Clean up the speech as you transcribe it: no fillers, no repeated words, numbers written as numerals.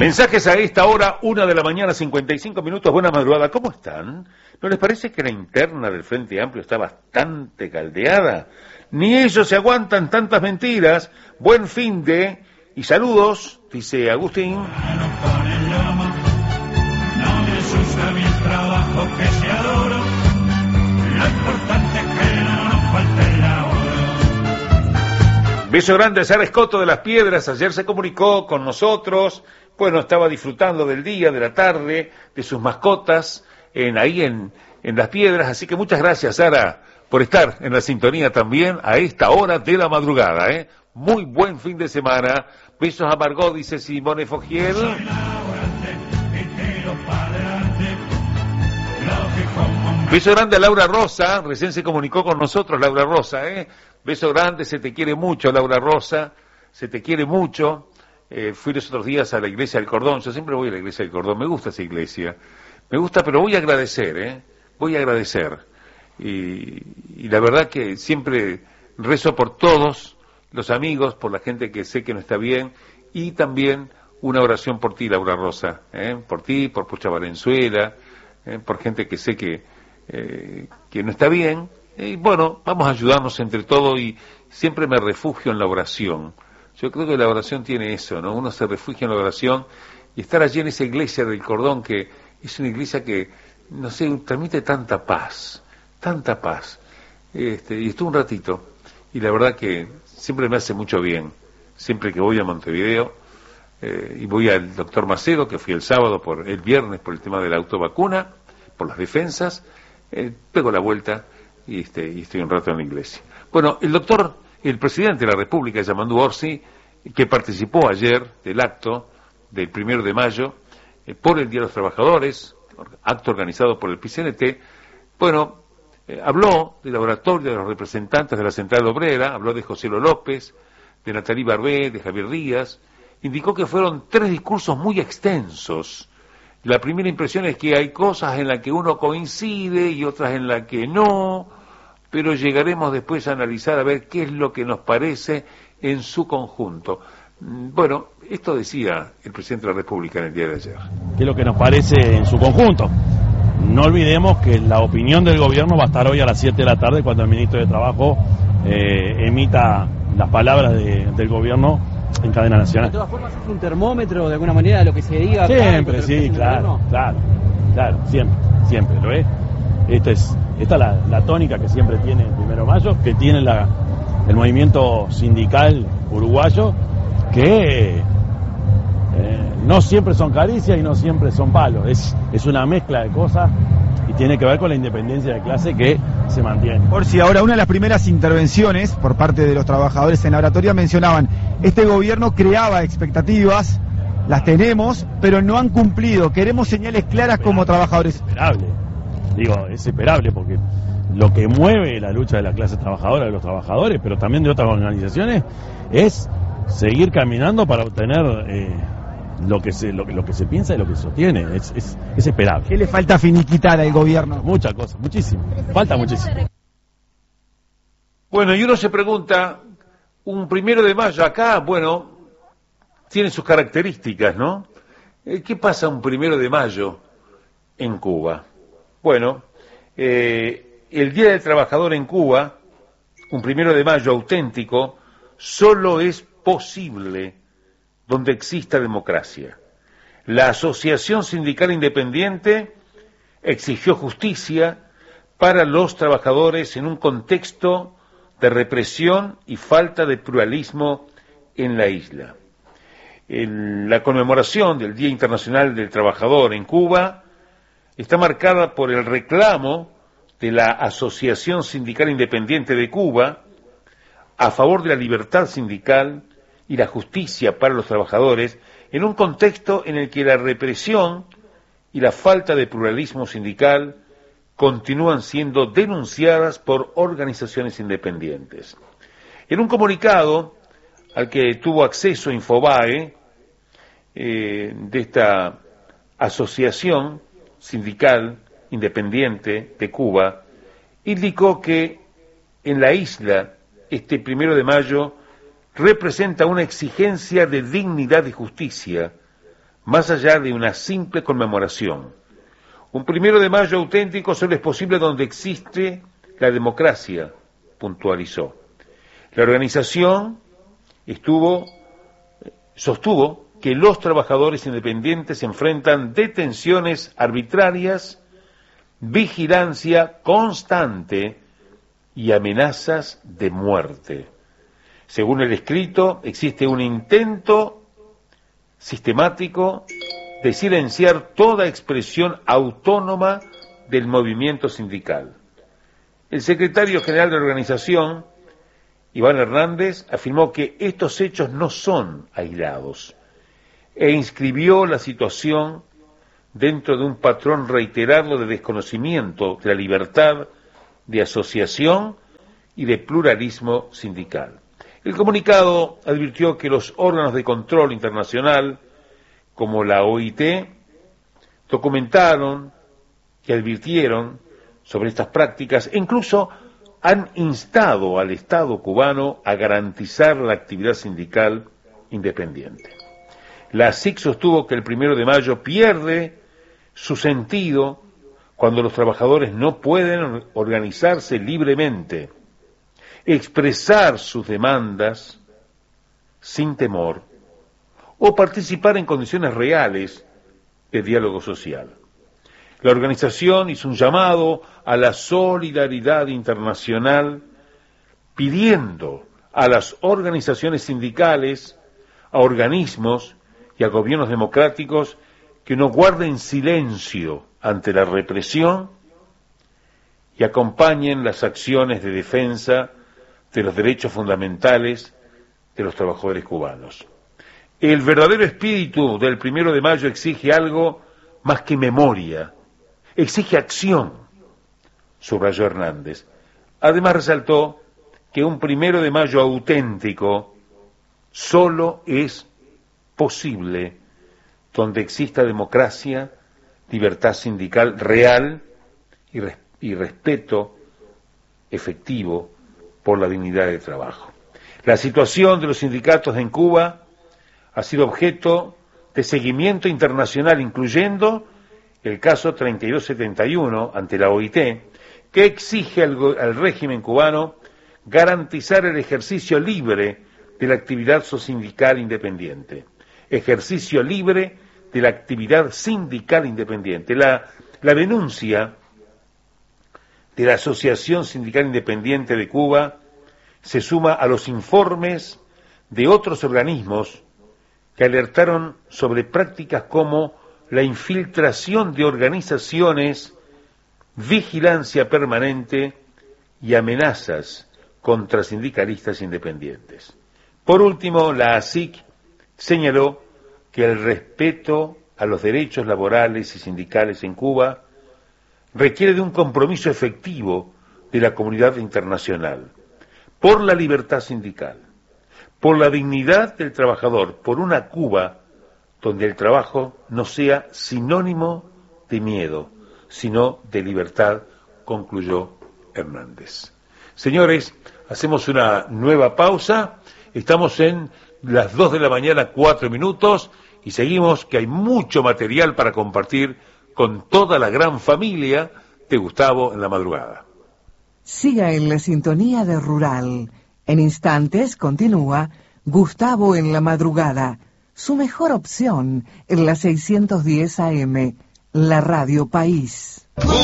Mensajes a esta hora, 1:55 a.m, buena madrugada, ¿cómo están? ¿No les parece que la interna del Frente Amplio está bastante caldeada? Ni ellos se aguantan tantas mentiras. Buen fin de... y saludos, dice Agustín. No me asusta mi trabajo que se adoro. Lo importante es que no nos falte la hora. Beso grande a Sara Escoto de Las Piedras, ayer se comunicó con nosotros, bueno, estaba disfrutando del día, de la tarde, de sus mascotas, ahí en Las Piedras, así que muchas gracias, Sara, por estar en la sintonía también a esta hora de la madrugada, ¿eh? Muy buen fin de semana. Besos a Margot, dice Simone Fogiel. Beso grande a Laura Rosa, recién se comunicó con nosotros Laura Rosa, ¿eh? Beso grande, se te quiere mucho, Laura Rosa, se te quiere mucho. Fui los otros días a la iglesia del Cordón, yo siempre voy a la iglesia del Cordón, me gusta esa iglesia, me gusta, pero voy a agradecer, voy a agradecer. Y la verdad que siempre rezo por todos los amigos, por la gente que sé que no está bien, y también una oración por ti, Laura Rosa, por ti, por Pucha Valenzuela, por gente que sé que no está bien. Y bueno, vamos a ayudarnos entre todos y siempre me refugio en la oración. Yo creo que la oración tiene eso, ¿no? Uno se refugia en la oración y estar allí en esa iglesia del Cordón, que es una iglesia que, no sé, transmite tanta paz, tanta paz. Y estuve un ratito y la verdad que siempre me hace mucho bien, siempre que voy a Montevideo y voy al doctor Macedo, que fui el viernes por el tema de la autovacuna, por las defensas, pego la vuelta y estoy un rato en la iglesia. Bueno, el presidente de la República, Yamandu Orsi, que participó ayer del acto del 1 de mayo por el Día de los Trabajadores, acto organizado por el PCNT, bueno, habló del laboratorio de los representantes de la Central Obrera, habló de José López, de Natalie Barbé, de Javier Díaz, indicó que fueron 3 discursos muy extensos. La primera impresión es que hay cosas en las que uno coincide y otras en las que no, pero llegaremos después a analizar a ver qué es lo que nos parece en su conjunto. Bueno, esto decía el presidente de la República en el día de ayer. ¿Qué es lo que nos parece en su conjunto? No olvidemos que la opinión del gobierno va a estar hoy a las 7 de la tarde cuando el ministro de Trabajo emita las palabras del gobierno en cadena nacional. De todas formas, ¿es un termómetro de alguna manera de lo que se diga? Siempre, sí, claro, siempre lo es. Esta es la tónica que siempre tiene el 1 de mayo, que tiene el movimiento sindical uruguayo, que no siempre son caricias y no siempre son palos, es una mezcla de cosas y tiene que ver con la independencia de clase que se mantiene. Por si ahora una de las primeras intervenciones por parte de los trabajadores en la oratoria mencionaban, este gobierno creaba expectativas, las tenemos, pero no han cumplido, queremos señales claras como trabajadores. Es esperable porque lo que mueve la lucha de la clase trabajadora, de los trabajadores, pero también de otras organizaciones, es seguir caminando para obtener lo que se piensa y lo que se sostiene. Es esperable. ¿Qué le falta finiquitar al gobierno? Muchas cosas, muchísimo. Falta muchísimo. Bueno, y uno se pregunta, un 1 de mayo acá, bueno, tiene sus características, ¿no? ¿Qué pasa un 1 de mayo en Cuba? Bueno, el Día del Trabajador en Cuba, un 1 de mayo auténtico, solo es posible donde exista democracia. La Asociación Sindical Independiente exigió justicia para los trabajadores en un contexto de represión y falta de pluralismo en la isla. La conmemoración del Día Internacional del Trabajador en Cuba está marcada por el reclamo de la Asociación Sindical Independiente de Cuba a favor de la libertad sindical y la justicia para los trabajadores en un contexto en el que la represión y la falta de pluralismo sindical continúan siendo denunciadas por organizaciones independientes. En un comunicado al que tuvo acceso Infobae, de esta asociación sindical independiente de Cuba, indicó que en la isla este 1 de mayo representa una exigencia de dignidad y justicia más allá de una simple conmemoración. Un 1 de mayo auténtico solo es posible donde existe la democracia, puntualizó. La organización sostuvo que los trabajadores independientes enfrentan detenciones arbitrarias, vigilancia constante y amenazas de muerte. Según el escrito, existe un intento sistemático de silenciar toda expresión autónoma del movimiento sindical. El secretario general de la organización, Iván Hernández, afirmó que estos hechos no son aislados e inscribió la situación dentro de un patrón reiterado de desconocimiento de la libertad de asociación y de pluralismo sindical. El comunicado advirtió que los órganos de control internacional, como la OIT, documentaron y advirtieron sobre estas prácticas e incluso han instado al Estado cubano a garantizar la actividad sindical independiente. La ASIC sostuvo que el 1 de mayo pierde su sentido cuando los trabajadores no pueden organizarse libremente, expresar sus demandas sin temor o participar en condiciones reales de diálogo social. La organización hizo un llamado a la solidaridad internacional pidiendo a las organizaciones sindicales, a organismos y a gobiernos democráticos que no guarden silencio ante la represión y acompañen las acciones de defensa de los derechos fundamentales de los trabajadores cubanos. El verdadero espíritu del 1 de mayo exige algo más que memoria, exige acción, subrayó Hernández. Además resaltó que un 1 de mayo auténtico solo es posible donde exista democracia, libertad sindical real y respeto efectivo por la dignidad del trabajo. La situación de los sindicatos en Cuba ha sido objeto de seguimiento internacional, incluyendo el caso 3271 ante la OIT, que exige al régimen cubano garantizar el ejercicio libre de la actividad sindical independiente. Ejercicio libre de la actividad sindical independiente. La denuncia de la Asociación Sindical Independiente de Cuba se suma a los informes de otros organismos que alertaron sobre prácticas como la infiltración de organizaciones, vigilancia permanente y amenazas contra sindicalistas independientes. Por último, la ASIC señaló que el respeto a los derechos laborales y sindicales en Cuba requiere de un compromiso efectivo de la comunidad internacional por la libertad sindical, por la dignidad del trabajador, por una Cuba donde el trabajo no sea sinónimo de miedo, sino de libertad, concluyó Hernández. Señores, hacemos una nueva pausa, estamos en las 2 de la mañana, 4 minutos, y seguimos, que hay mucho material para compartir con toda la gran familia de Gustavo en la madrugada. Siga en la sintonía de Rural. En instantes continúa Gustavo en la madrugada, su mejor opción en la 610 AM, la Radio País.